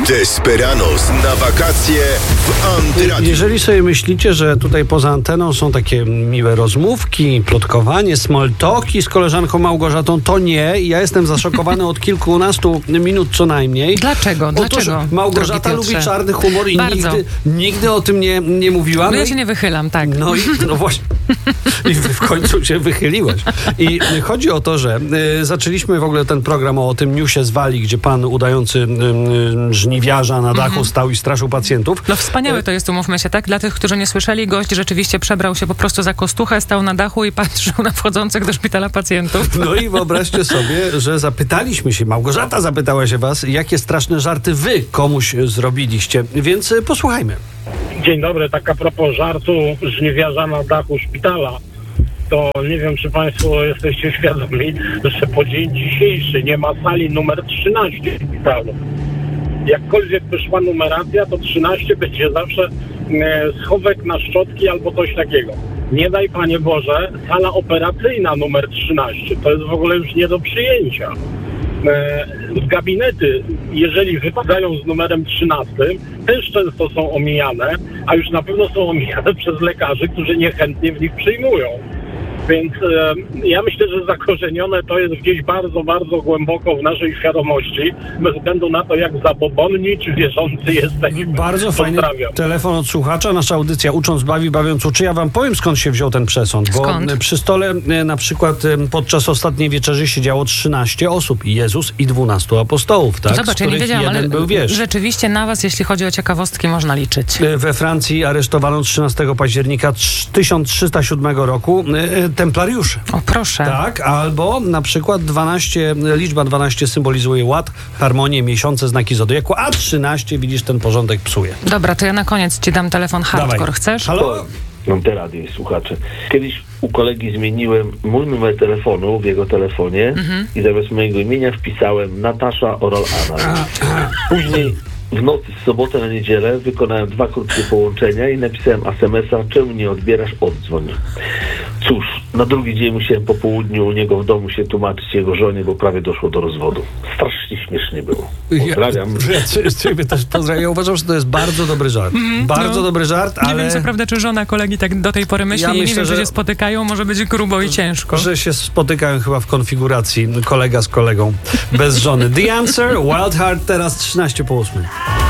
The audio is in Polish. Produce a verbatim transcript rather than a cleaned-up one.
Desperados na wakacje w Antyradiu. Jeżeli sobie myślicie, że tutaj poza anteną są takie miłe rozmówki, plotkowanie, small talki z koleżanką Małgorzatą, to nie. Ja jestem zaszokowany od kilkunastu minut co najmniej. Dlaczego? Dlaczego? Otóż Małgorzata lubi czarny humor i nigdy, nigdy o tym nie, nie mówiła. No ja się nie wychylam, tak. No i no właśnie. I w końcu się wychyliłaś. I chodzi o to, że y, zaczęliśmy w ogóle ten program o tym newsie z Walii, gdzie pan udający y, y, żniwiarza na dachu mm-hmm. stał i straszył pacjentów. No wspaniałe to jest, umówmy się, tak? Dla tych, którzy nie słyszeli, gość rzeczywiście przebrał się po prostu za kostuchę, stał na dachu i patrzył na wchodzących do szpitala pacjentów. No i wyobraźcie sobie, że zapytaliśmy się, Małgorzata zapytała się was, jakie straszne żarty wy komuś zrobiliście. Więc y, posłuchajmy. Dzień dobry, tak a propos żartu żniwiarza na dachu szpitala, to nie wiem, czy państwo jesteście świadomi, że po dzień dzisiejszy nie ma sali numer trzynaście w szpitalu. Jakkolwiek wyszła numeracja, to trzynaście będzie zawsze e, schowek na szczotki albo coś takiego. Nie daj Panie Boże, sala operacyjna numer trzynaście, to jest w ogóle już nie do przyjęcia. W gabinety, jeżeli wypadają z numerem trzynastym, też często są omijane, a już na pewno są omijane przez lekarzy, którzy niechętnie w nich przyjmują. Więc e, ja myślę, że zakorzenione to jest gdzieś bardzo, bardzo głęboko w naszej świadomości, bez względu na to, jak zabobonni czy wierzący jesteśmy. Bardzo fajny telefon od słuchacza. Nasza audycja Ucząc bawi, bawiąc uczy. Ja wam powiem, skąd się wziął ten przesąd. Bo skąd? Przy stole na przykład podczas ostatniej wieczerzy siedziało trzynaście osób. Jezus i dwunastu apostołów. Tak? Zobacz, ja nie wiedziałam, ale był, wiesz, rzeczywiście na was, jeśli chodzi o ciekawostki, można liczyć. We Francji aresztowano trzynastego października tysiąc trzysta siódmego roku templariuszy. O, proszę. Tak, albo na przykład dwanaście, liczba dwanaście symbolizuje ład, harmonię, miesiące, znaki zodiaku, a trzynaście, widzisz, ten porządek psuje. Dobra, to ja na koniec ci dam telefon hardcore. Dawaj. Chcesz? Halo? Mam te radio i słuchacze. Kiedyś u kolegi zmieniłem mój numer telefonu w jego telefonie mhm. i zamiast mojego imienia wpisałem Natasza Oral Anal. Później w nocy z soboty na niedzielę wykonałem dwa krótkie połączenia i napisałem es em es a, czemu nie odbierasz, oddzwoń. Cóż, na drugi dzień musiałem po południu u niego w domu się tłumaczyć jego żonie, bo prawie doszło do rozwodu. Strasznie śmiesznie było. Pozdrawiam. Ja, ja ciebie też pozdrawiam. Ja uważam, że to jest bardzo dobry żart. Mm, bardzo no, dobry żart, ale... Nie wiem co prawda, czy żona kolegi tak do tej pory myśli. Ja nie myślę, wiem, że się spotykają. Może być grubo i ciężko. Że się spotykają chyba w konfiguracji kolega z kolegą bez żony. The Answer, Wild Heart, teraz trzynaście po ósmej.